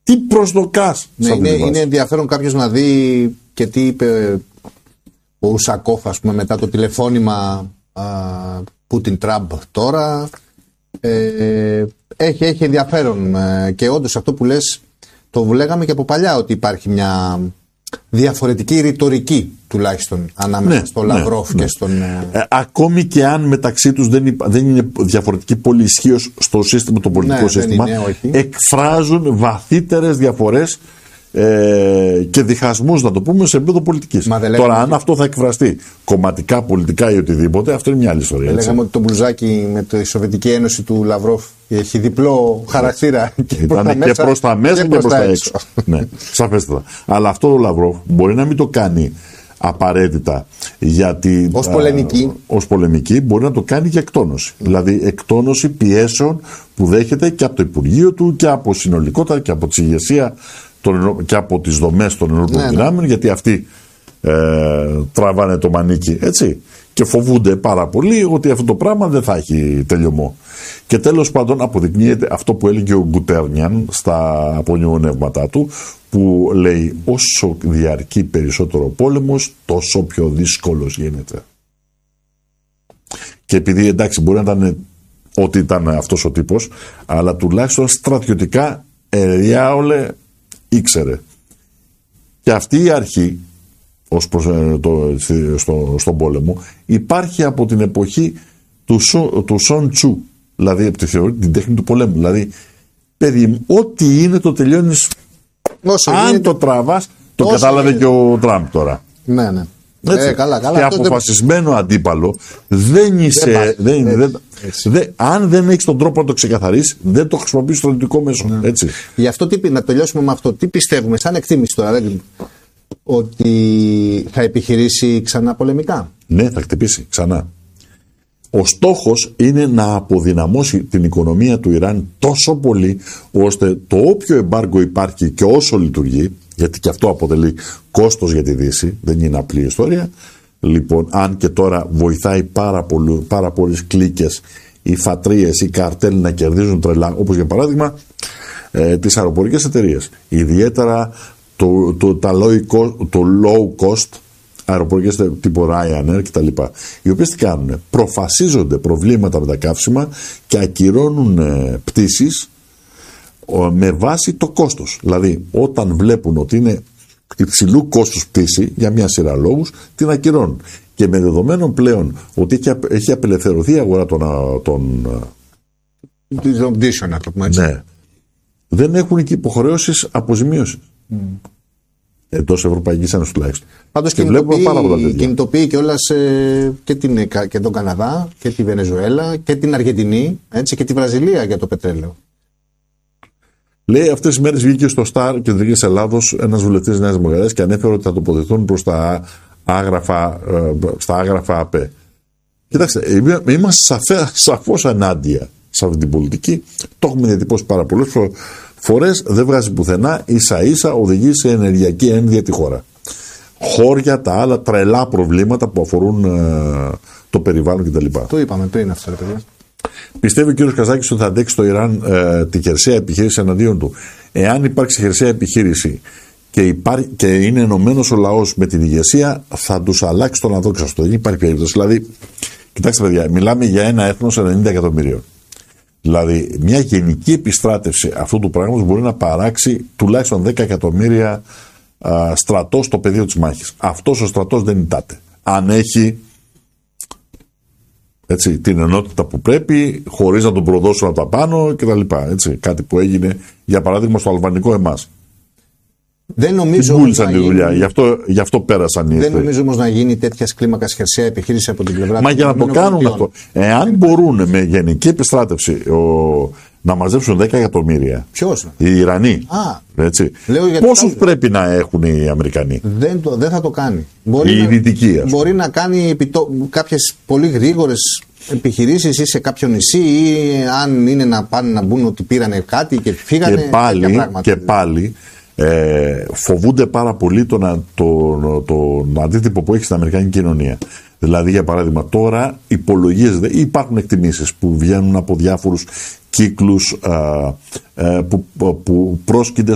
Τι προσδοκάς? Ναι, είναι ενδιαφέρον κάποιος να δει και τι είπε ο Ουσακόφ, ας πούμε, μετά το τηλεφώνημα Πούτιν-Τραμπ τώρα. Έχει ενδιαφέρον και όντως αυτό που λες το λέγαμε και από παλιά, ότι υπάρχει μια διαφορετική ρητορική τουλάχιστον ανάμεσα στο Λαυρόφ και στον... Ακόμη και αν μεταξύ τους δεν είναι διαφορετική πολύ ισχύως στο σύστημα, το πολιτικό σύστημα, εκφράζουν βαθύτερες διαφορές και διχασμούς, να το πούμε, σε επίπεδο πολιτικής. Τώρα, αν αυτό θα εκφραστεί κομματικά, πολιτικά ή οτιδήποτε, αυτό είναι μια άλλη ιστορία. Λέγαμε ότι το μπλουζάκι με τη Σοβιετική Ένωση του Λαυρόφ έχει διπλό χαρακτήρα. Ήταν και προς τα μέσα και προς τα έξω. Ναι, σαφέστατα. Αλλά αυτό ο Λαυρόφ μπορεί να μην το κάνει απαραίτητα γιατί ως πολεμική, μπορεί να το κάνει για εκτόνωση. Δηλαδή εκτόνωση πιέσεων που δέχεται και από το Υπουργείο του και από συνολικότερα και από τη ηγεσία και από τις δομές των ενόπλων δυνάμεων, γιατί αυτοί τραβάνε το μανίκι, έτσι, και φοβούνται πάρα πολύ ότι αυτό το πράγμα δεν θα έχει τελειωμό. Και τέλος πάντων αποδεικνύεται αυτό που έλεγε ο Γκουτέρνιαν στα απονεωνεύματά του, που λέει όσο διαρκεί περισσότερο ο πόλεμος, τόσο πιο δύσκολος γίνεται. Και επειδή εντάξει μπορεί να ήταν ότι ήταν αυτός ο τύπος, αλλά τουλάχιστον στρατιωτικά διάολε ήξερε. Και αυτή η αρχή ως προς στον πόλεμο υπάρχει από την εποχή του Σον Τσου, δηλαδή από τη θεωρία, την τέχνη του πολέμου. Δηλαδή, παιδί, ό,τι είναι το τελειώνεις. Αν το τραβάς, το κατάλαβε και ο Τραμπ τώρα. Ναι, ναι. Καλά. Και αποφασισμένο αντίπαλο δεν είσαι. Αν δεν έχεις τον τρόπο να το ξεκαθαρίσεις, δεν το χρησιμοποιείς στο στρατιωτικό μέσο. Ναι. Έτσι. Γι' αυτό να τελειώσουμε με αυτό. Τι πιστεύουμε, σαν εκτίμηση τώρα, ότι θα επιχειρήσει ξανά πολεμικά? Ναι, θα χτυπήσει ξανά. Ο στόχος είναι να αποδυναμώσει την οικονομία του Ιράν τόσο πολύ, ώστε το όποιο εμπάργκο υπάρχει και όσο λειτουργεί, γιατί και αυτό αποτελεί κόστος για τη Δύση, δεν είναι απλή ιστορία. Λοιπόν, αν και τώρα βοηθάει πάρα πολλές κλίκες, οι φατρίες, οι καρτέλ να κερδίζουν τρελά, όπως για παράδειγμα τις αεροπορικές εταιρείες. Ιδιαίτερα το low cost αεροπορικές τύπου Ryanair κτλ. Οι οποίες τι κάνουν? Προφασίζονται προβλήματα με τα καύσιμα και ακυρώνουν πτήσεις με βάση το κόστος. Δηλαδή όταν βλέπουν ότι είναι υψηλού κόστους πτήση για μια σειρά λόγους, την ακυρώνουν. Και με δεδομένο πλέον ότι έχει απελευθερωθεί η αγορά των να το πούμε έτσι. Ναι. Δεν έχουν και υποχρεώσεις αποζημίωσης. Εντός Ευρωπαϊκής Ένωσης τουλάχιστον. Πάντως κινητοποιεί κιόλας και τον Καναδά και τη Βενεζουέλα και την Αργεντινή, έτσι, και τη Βραζιλία για το πετρέλαιο. Λέει αυτές τις μέρες βγήκε στο Star Κεντρικής Ελλάδος ένας βουλευτής της Νέας Δημοκρατίας και ανέφερε ότι θα τοποθετηθούν προς τα άγραφα ΑΠΕ. Κοιτάξτε, είμαστε σαφώς ενάντια σε αυτή την πολιτική. Το έχουμε διατυπώσει πάρα πολλές φορές, δεν βγάζει πουθενά, ίσα-ίσα οδηγεί σε ενεργειακή ένδυα τη χώρα. Χώρια, τα άλλα τρελά προβλήματα που αφορούν το περιβάλλον κτλ. Το είπαμε πριν αυτό, ρε παιδιά. Πιστεύει ο κ. Καζάκης ότι θα αντέξει το Ιράν τη χερσαία επιχείρηση εναντίον του? Εάν υπάρξει χερσαία επιχείρηση και είναι ενωμένος ο λαός με την ηγεσία, θα τους αλλάξει τον αδόξαστο. Δεν υπάρχει περίπτωση. Δηλαδή, κοιτάξτε παιδιά, μιλάμε για ένα έθνος 90 εκατομμυρίων. Δηλαδή, μια γενική επιστράτευση αυτού του πράγματος μπορεί να παράξει τουλάχιστον 10 εκατομμύρια στρατό στο πεδίο της μάχης. Αυτός ο στρατός δεν ητάται. Αν έχει την ενότητα που πρέπει, χωρίς να τον προδώσουν από τα πάνω κτλ. Κάτι που έγινε, για παράδειγμα, στο αλβανικό εμάς. Δεν νομίζω. Βούλησαν τη δουλειά, γι' αυτό πέρασαν οι. Δεν νομίζω όμως να γίνει τέτοια κλίμακα χερσαία επιχείρηση από την πλευρά. Μα για να το κάνουν αυτό, εάν μπορούν με γενική επιστράτευση να μαζέψουν 10 εκατομμύρια. Ποιος? Οι Ιρανοί. Πόσους πρέπει να έχουν οι Αμερικανοί? Δεν θα το κάνει. Οι Δυτικοί. Μπορεί να κάνει κάποιες πολύ γρήγορες επιχειρήσεις ή σε κάποιο νησί, ή αν είναι να πάνε να μπουν ότι πήρανε κάτι και φύγανε. Και πάλι φοβούνται πάρα πολύ τον αντίτυπο που έχει στην Αμερικανική κοινωνία. Δηλαδή, για παράδειγμα, τώρα υπολογίζεται, υπάρχουν εκτιμήσεις που βγαίνουν από διάφορους κύκλους που πρόσκυνται